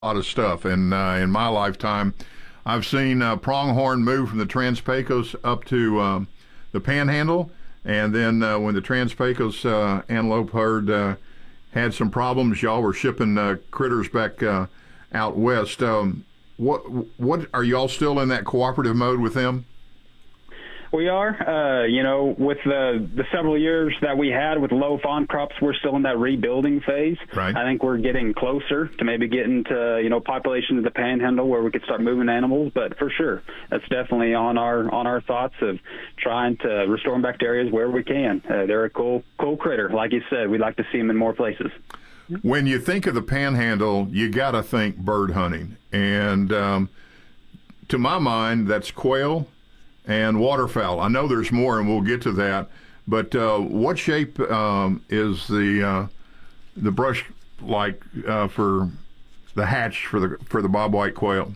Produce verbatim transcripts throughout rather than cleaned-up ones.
lot of stuff. And uh, in my lifetime, I've seen uh, pronghorn move from the Trans-Pecos up to um, the Panhandle, and then uh, when the Trans-Pecos uh, antelope herd uh, had some problems, y'all were shipping uh, critters back uh, out west. Um, what what are y'all still in that cooperative mode with them? We are, uh, you know, with the, the several years that we had with low fawn crops, we're still in that rebuilding phase. Right. I think we're getting closer to maybe getting to, you know, population of the Panhandle where we could start moving animals. But for sure, that's definitely on our on our thoughts of trying to restore them back to areas where we can. Uh, they're a cool, cool critter. Like you said, we'd like to see them in more places. When you think of the Panhandle, you got to think bird hunting. And um, to my mind, that's quail and waterfowl. I know there's more, and we'll get to that. But uh, what shape um, is the uh, the brush like uh, for the hatch for the for the bobwhite quail?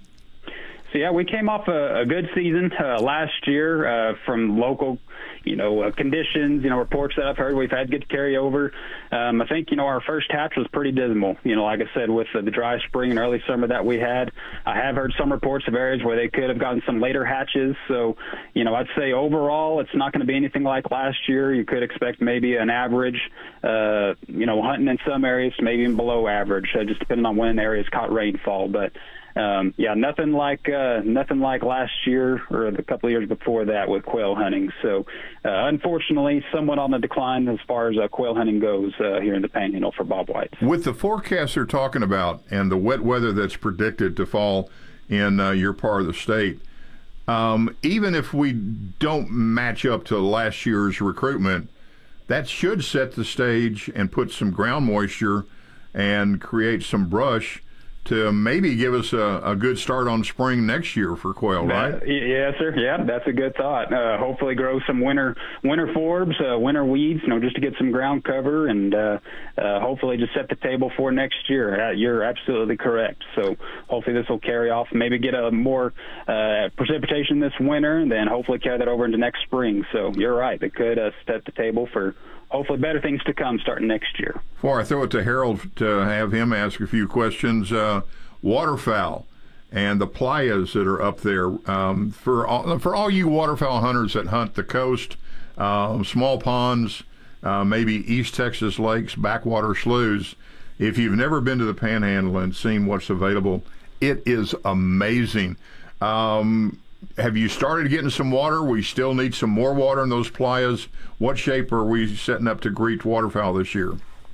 So yeah, we came off a, a good season uh, last year uh, from local, you know, uh, conditions. You know, reports that I've heard, we've had good carryover. Um, I think, you know, our first hatch was pretty dismal. You know, like I said, with uh, the dry spring and early summer that we had, I have heard some reports of areas where they could have gotten some later hatches. So, you know, I'd say overall it's not going to be anything like last year. You could expect maybe an average, uh, you know, hunting in some areas, maybe even below average, uh, just depending on when areas caught rainfall. But Um, yeah, nothing like uh, nothing like last year or the couple of years before that with quail hunting. So, uh, unfortunately, somewhat on the decline as far as uh, quail hunting goes uh, here in the Panhandle for bobwhites. With the forecast they're talking about and the wet weather that's predicted to fall in uh, your part of the state, um, even if we don't match up to last year's recruitment, that should set the stage and put some ground moisture and create some brush to maybe give us a, a good start on spring next year for quail, right? That, yes, sir. Yeah, that's a good thought. Uh, hopefully grow some winter winter forbs, uh, winter weeds, you know, just to get some ground cover and uh, uh, hopefully just set the table for next year. Uh, you're absolutely correct. So hopefully this will carry off, maybe get a more uh, precipitation this winter, and then hopefully carry that over into next spring. So you're right. It could uh, set the table for hopefully better things to come starting next year. Before I throw it to Harold to have him ask a few questions, uh, waterfowl and the playas that are up there, um, for all, for all you waterfowl hunters that hunt the coast, uh, small ponds, uh, maybe East Texas lakes, backwater sloughs, if you've never been to the Panhandle and seen what's available, it is amazing. Um, Have you started getting some water? We still need some more water in those playas. What shape are we setting up to greet waterfowl this year?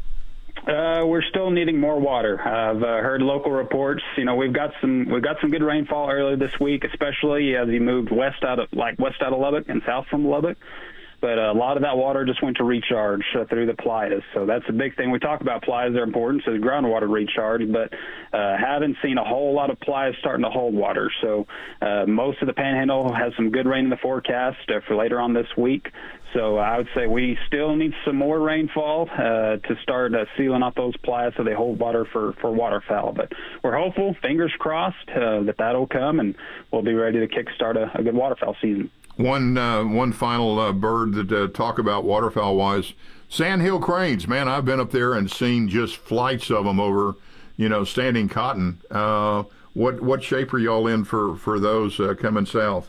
Uh, we're still needing more water. I've uh, heard local reports. You know, we've got some we've got some good rainfall earlier this week, especially as we moved west out of like west out of Lubbock and south from Lubbock. But a lot of that water just went to recharge uh, through the playas. So that's a big thing. We talk about playas, they're important, so the groundwater recharge, but uh, haven't seen a whole lot of playas starting to hold water. So uh, most of the Panhandle has some good rain in the forecast uh, for later on this week. So I would say we still need some more rainfall uh, to start uh, sealing off those playas so they hold water for, for waterfowl. But we're hopeful, fingers crossed, uh, that that'll come, and we'll be ready to kickstart a, a good waterfowl season. One uh, one final uh, bird that uh, talk about waterfowl-wise, sandhill cranes. Man, I've been up there and seen just flights of them over, you know, standing cotton. Uh, what what shape are y'all in for, for those uh, coming south?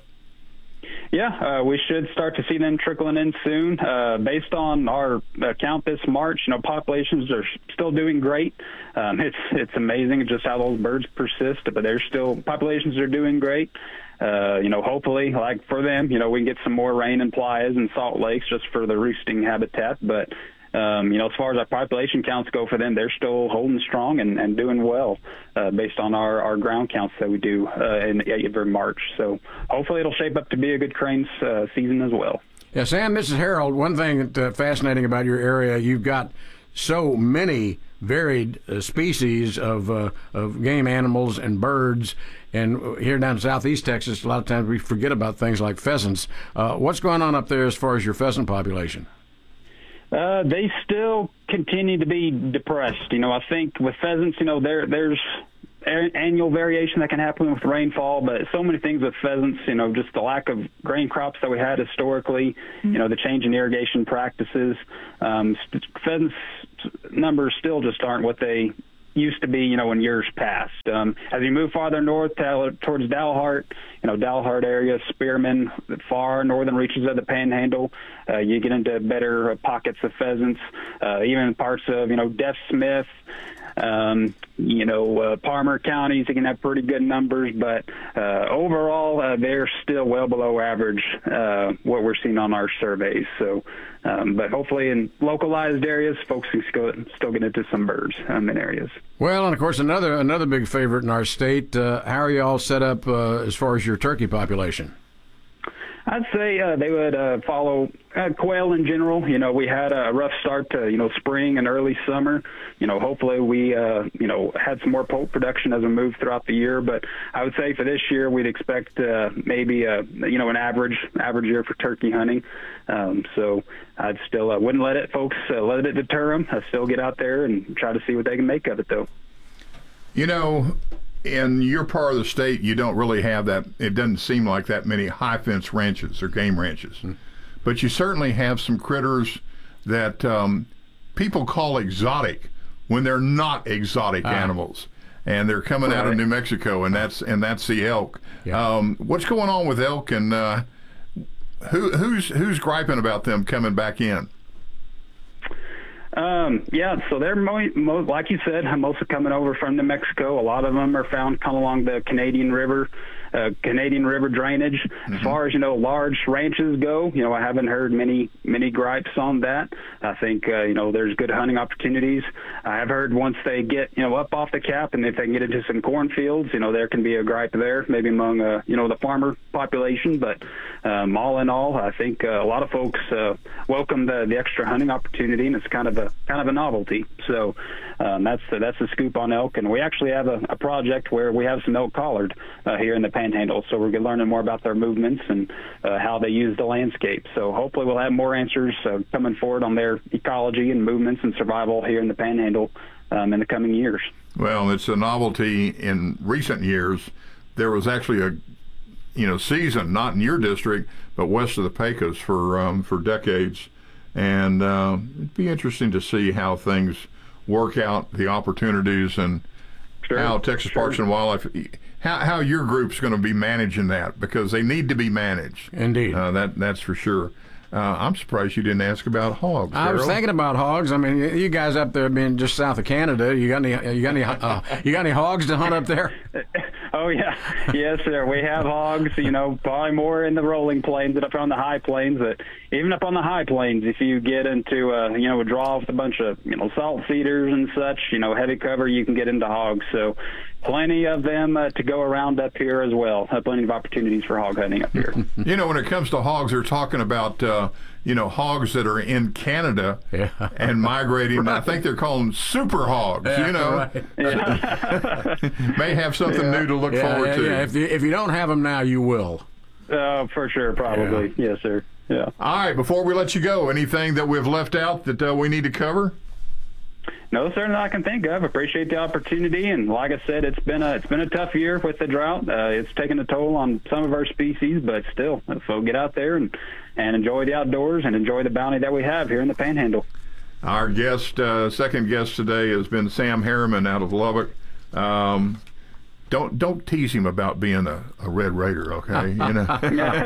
Yeah, uh, we should start to see them trickling in soon. Uh, based on our count this March, you know, populations are still doing great. Um, it's it's amazing just how those birds persist, but they're still populations are doing great. Uh, you know, hopefully, like for them, you know, we can get some more rain in playas and salt lakes just for the roosting habitat. But, um, you know, as far as our population counts go for them, they're still holding strong and, and doing well uh, based on our, our ground counts that we do uh, in every March. So hopefully it'll shape up to be a good cranes uh, season as well. Yeah, Sam, this is Harold. One thing that's uh, fascinating about your area, you've got so many varied uh, species of uh, of game animals and birds. And here down in southeast Texas, a lot of times we forget about things like pheasants. Uh, what's going on up there as far as your pheasant population? Uh, they still continue to be depressed. You know, I think with pheasants, you know, there there's annual variation that can happen with rainfall, but so many things with pheasants, you know, just the lack of grain crops that we had historically, mm-hmm. you know, the change in irrigation practices. Um, pheasants numbers still just aren't what they used to be, you know, in years past. Um, as you move farther north to, towards Dalhart, you know, Dalhart area, Spearman, the far northern reaches of the Panhandle, uh, you get into better pockets of pheasants, uh, even parts of, you know, Deaf Smith, Um, you know, uh, Palmer counties, you can have pretty good numbers, but uh, overall, uh, they're still well below average, uh, what we're seeing on our surveys. So, um, but hopefully in localized areas, folks can still, still get into some birds um, in areas. Well, and of course, another another big favorite in our state. Uh, how are you all set up uh, as far as your turkey population? I'd say uh, they would uh, follow uh, quail in general. You know, we had a rough start to, you know, spring and early summer. You know, hopefully we, uh, you know, had some more poult production as we moved throughout the year. But I would say for this year, we'd expect uh, maybe, a, you know, an average average year for turkey hunting. Um, so I'd still uh, wouldn't let it, folks, uh, let it deter them. I'd still get out there and try to see what they can make of it, though. You know, in your part of the state, you don't really have that. It doesn't seem like that many high fence ranches or game ranches, mm. but you certainly have some critters that um, people call exotic when they're not exotic ah. animals, and they're coming right. out of New Mexico, and that's and that's the elk. Yeah. Um, what's going on with elk, and uh, who who's who's griping about them coming back in? Um, yeah, so they're, mo- mo- like you said, mostly coming over from New Mexico. A lot of them are found kind of along the Canadian River, uh, Canadian River drainage. Mm-hmm. As far as, you know, large ranches go, you know, I haven't heard many, many gripes on that. I think, uh, you know, there's good hunting opportunities. I have heard once they get, you know, up off the cap and if they can get into some cornfields, you know, there can be a gripe there, maybe among, uh, you know, the farmer population. But um, all in all, I think uh, a lot of folks uh, welcome the, the extra hunting opportunity, and it's kind of a kind of a novelty. So um, that's the, that's the scoop on elk. And we actually have a, a project where we have some elk collared uh, here in the Panhandle. So we're learning more about their movements and uh, how they use the landscape. So hopefully we'll have more answers uh, coming forward on their ecology and movements and survival here in the Panhandle um, in the coming years. Well, it's a novelty. In recent years, there was actually a you know season, not in your district, but west of the Pecos for um, for decades. And uh, it'd be interesting to see how things work out, the opportunities, and sure, how Texas sure. Parks and Wildlife, how, how your group's going to be managing that, because they need to be managed. Indeed. Uh, that that's for sure. Uh, I'm surprised you didn't ask about hogs. I was Harold. thinking about hogs. I mean, you guys up there being just south of Canada, you got any you got any uh, you got any hogs to hunt up there? Oh yeah, yes sir. We have hogs. You know, probably more in the rolling plains than up on the high plains. But even up on the high plains, if you get into uh, you know a draw with a bunch of you know salt cedars and such, you know heavy cover, you can get into hogs. So plenty of them uh, to go around up here as well. Uh, plenty of opportunities for hog hunting up here. You know, when it comes to hogs, they're talking about uh, you know hogs that are in Canada yeah. and migrating. Right. I think they're calling them super hogs. Yeah, you know, right. yeah. may have something yeah. new to look yeah, forward yeah, to. Yeah. If you, if you don't have them now, you will. Uh, for sure, probably. Yeah. Yes, sir. Yeah. All right. Before we let you go, anything that we've left out that uh, we need to cover? No, sir, that I can think of. Appreciate the opportunity, and like I said, it's been a it's been a tough year with the drought. Uh, it's taken a toll on some of our species, but still, so get out there and and enjoy the outdoors and enjoy the bounty that we have here in the Panhandle. Our guest, uh, second guest today, has been Sam Harriman out of Lubbock. Um, Don't don't tease him about being a, a Red Raider, okay? You know,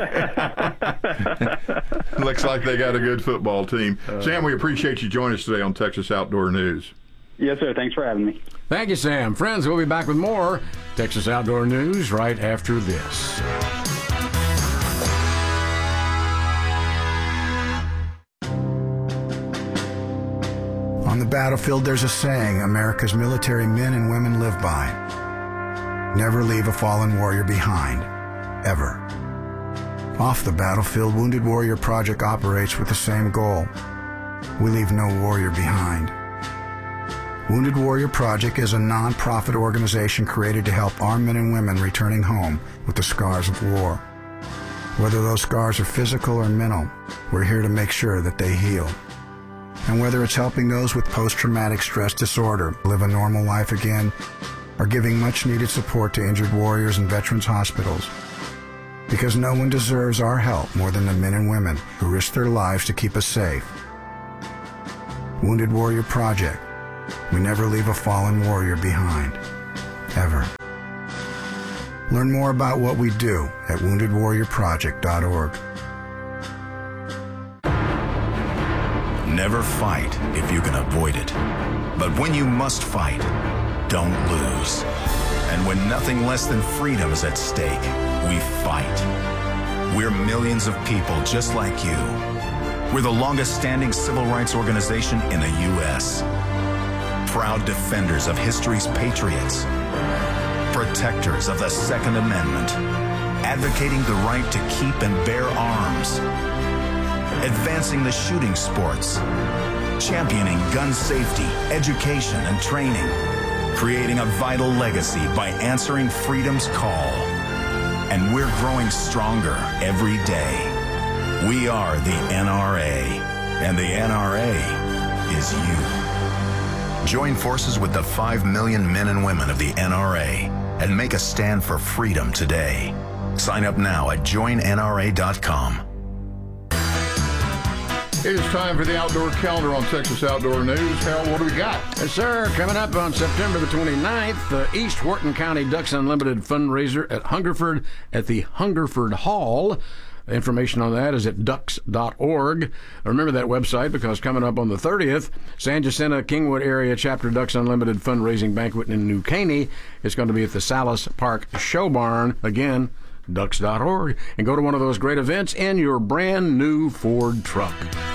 looks like they got a good football team. Uh, Sam, we appreciate you joining us today on Texas Outdoor News. Yes, sir. Thanks for having me. Thank you, Sam. Friends, we'll be back with more Texas Outdoor News right after this. On the battlefield, there's a saying America's military men and women live by. Never leave a fallen warrior behind, ever. Off the battlefield, Wounded Warrior Project operates with the same goal. We leave no warrior behind. Wounded Warrior Project is a non-profit organization created to help our men and women returning home with the scars of war. Whether those scars are physical or mental, we're here to make sure that they heal. And whether it's helping those with post-traumatic stress disorder live a normal life again, or giving much-needed support to injured warriors in veterans' hospitals. Because no one deserves our help more than the men and women who risk their lives to keep us safe. Wounded Warrior Project. We never leave a fallen warrior behind. Ever. Learn more about what we do at wounded warrior project dot org. Never fight if you can avoid it. But when you must fight, don't lose. And when nothing less than freedom is at stake, we fight. We're millions of people just like you. We're the longest standing civil rights organization in the U S Proud defenders of history's patriots. Protectors of the Second Amendment. Advocating the right to keep and bear arms. Advancing the shooting sports. Championing gun safety, education, and training. Creating a vital legacy by answering freedom's call. And we're growing stronger every day. We are the N R A, and the N R A is you. Join forces with the five million men and women of the N R A and make a stand for freedom today. Sign up now at join N R A dot com. It is time for the Outdoor Calendar on Texas Outdoor News. Harold, what do we got? Yes, sir. Coming up on September the twenty-ninth, the East Wharton County Ducks Unlimited fundraiser at Hungerford at the Hungerford Hall. Information on that is at ducks dot org. Remember that website because coming up on the thirtieth, San Jacinto Kingwood Area Chapter Ducks Unlimited fundraising banquet in New Caney. It's going to be at the Salis Park Show Barn. Again, ducks dot org. And go to one of those great events in your brand new Ford truck.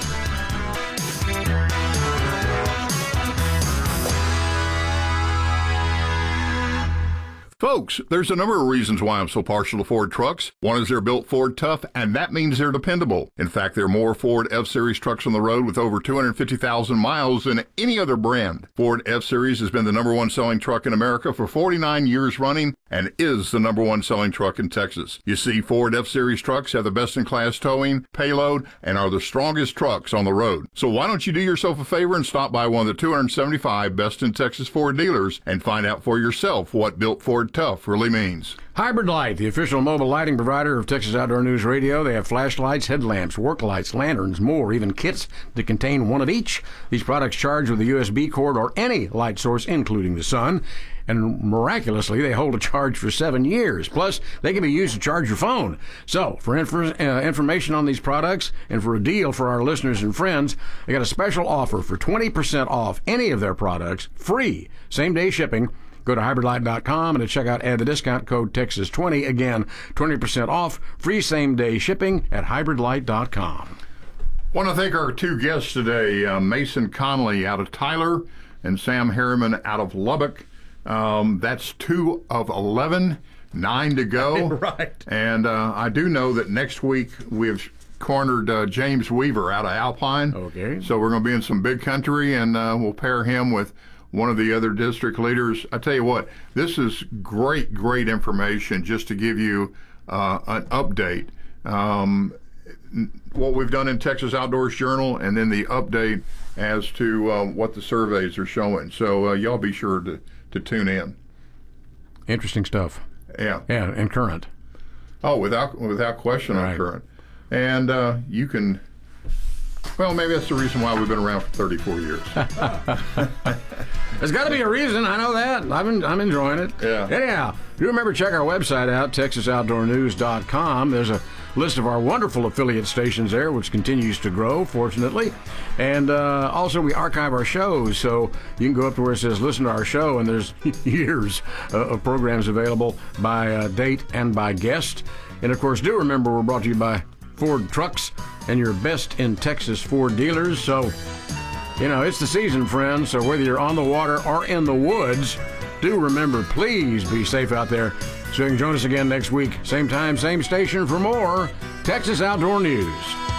Folks, there's a number of reasons why I'm so partial to Ford trucks. One is they're built Ford tough, and that means they're dependable. In fact, there are more Ford F-Series trucks on the road with over two hundred fifty thousand miles than any other brand. Ford F-Series has been the number one selling truck in America for forty-nine years running and is the number one selling truck in Texas. You see, Ford F-Series trucks have the best-in-class towing, payload, and are the strongest trucks on the road. So why don't you do yourself a favor and stop by one of the two hundred seventy-five best-in-Texas Ford dealers and find out for yourself what built Ford tough really means. Hybrid Light, the official mobile lighting provider of Texas Outdoor News Radio. They have flashlights, headlamps, work lights, lanterns, more, even kits that contain one of each. These products charge with a U S B cord or any light source, including the sun. And miraculously, they hold a charge for seven years. Plus, they can be used to charge your phone. So, for inf- uh, information on these products and for a deal for our listeners and friends, they got a special offer for twenty percent off any of their products, free, same-day shipping. Go to hybrid light dot com and to check out, add the discount code Texas twenty. Again, twenty percent off, free same-day shipping at hybrid light dot com. Want to thank our two guests today, uh, Mason Conley out of Tyler and Sam Harriman out of Lubbock. Um, that's two of eleven, nine to go. Right. And uh, I do know that next week we've cornered uh, James Weaver out of Alpine. Okay. So we're going to be in some big country, and uh, we'll pair him with one of the other district leaders. I tell you what, this is great, great information just to give you uh, an update. Um, what we've done in Texas Outdoors Journal, and then the update as to uh, what the surveys are showing. So uh, y'all be sure to, to tune in. Interesting stuff. Yeah. Yeah, and current. Oh, without without question, Right. on current. And uh, you can, well, maybe that's the reason why we've been around for thirty-four years. There's got to be a reason. I know that. I've been, I'm enjoying it. Yeah. Anyhow, do remember, check our website out, texas outdoor news dot com. There's a list of our wonderful affiliate stations there, which continues to grow, fortunately. And uh, also, we archive our shows, so you can go up to where it says listen to our show, and there's years uh, of programs available by uh, date and by guest. And, of course, do remember we're brought to you by Ford Trucks and your best in Texas Ford dealers. So, you know, it's the season, friends, so whether you're on the water or in the woods, do remember, please be safe out there. So you can join us again next week, same time, same station for more Texas Outdoor News.